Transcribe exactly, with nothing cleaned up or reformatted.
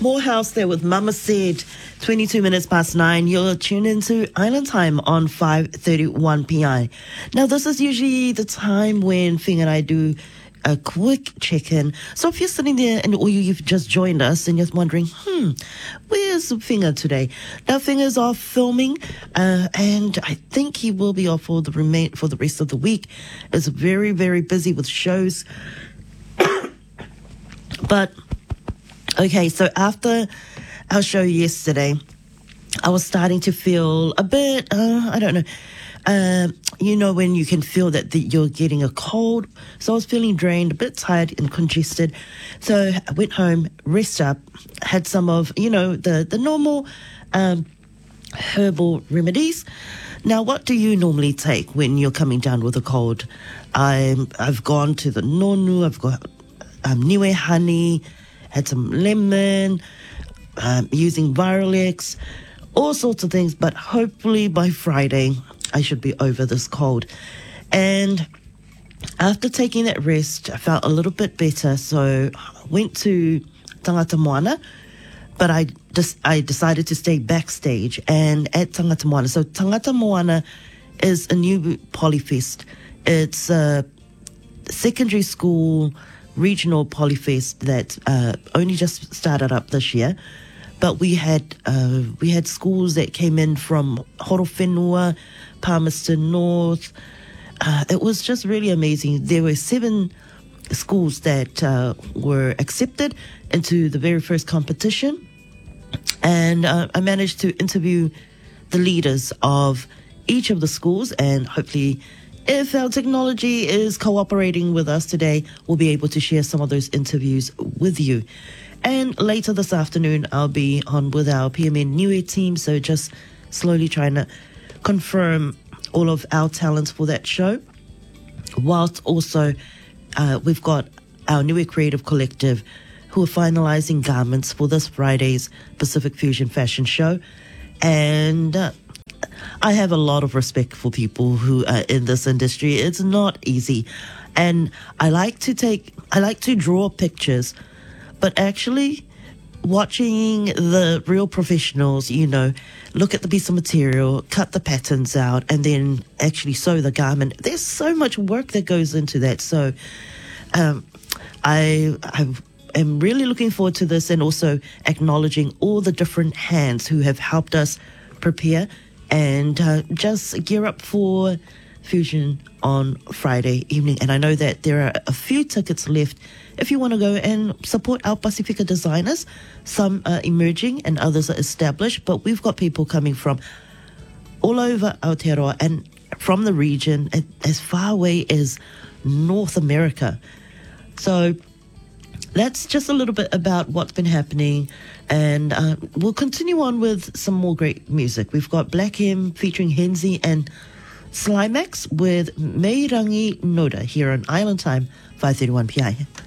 Morehouse there with Mama Said, twenty-two minutes past nine. You're tuned into Island Time on five thirty-one P I. Now, this is usually the time when Fing and I do a quick check-in. So if you're sitting there and or you've just joined us and you're wondering, hmm, where's Finger today? Now, Finger's off filming, uh, and I think he will be off for the remain for the rest of the week. It's very, very busy with shows. But okay, so after our show yesterday, I was starting to feel a bit, uh, I don't know, uh, you know, when you can feel that the, you're getting a cold. So I was feeling drained, a bit tired and congested. So I went home, rest up, had some of, you know, the, the normal um, herbal remedies. Now, what do you normally take when you're coming down with a cold? I'm, I've gone to the nonu, I've got um, niue honey, had some lemon, um, using Virax, all sorts of things. But hopefully by Friday, I should be over this cold. And after taking that rest, I felt a little bit better. So I went to Tangata Moana, but I just I decided to stay backstage and at Tangata Moana. So Tangata Moana is a new Polyfest. It's a secondary school regional Polyfest that uh, only just started up this year. But we had uh, we had schools that came in from Horowhenua, Palmerston North. Uh, it was just really amazing. There were seven schools that uh, were accepted into the very first competition. And uh, I managed to interview the leaders of each of the schools, and hopefully if our technology is cooperating with us today, we'll be able to share some of those interviews with you. And later this afternoon, I'll be on with our P M N Niue team, so just slowly trying to confirm all of our talents for that show. Whilst also, uh, we've got our Niue Creative Collective who are finalizing garments for this Friday's Pacific Fusion Fashion Show. And uh, I have a lot of respect for people who are in this industry. It's not easy. And I like to take, I like to draw pictures, but actually watching the real professionals, you know, look at the piece of material, cut the patterns out, and then actually sew the garment. There's so much work that goes into that. So um, I, I am really looking forward to this, and also acknowledging all the different hands who have helped us prepare and uh, just gear up for Fusion on Friday evening. And I know that there are a few tickets left if you want to go and support our Pacifica designers. Some are emerging and others are established, but we've got people coming from all over Aotearoa and from the region as far away as North America. So that's just a little bit about what's been happening, and uh, we'll continue on with some more great music. We've got Black M featuring Henzi and Slimax with Meirangi Noda here on Island Time, five thirty-one P I.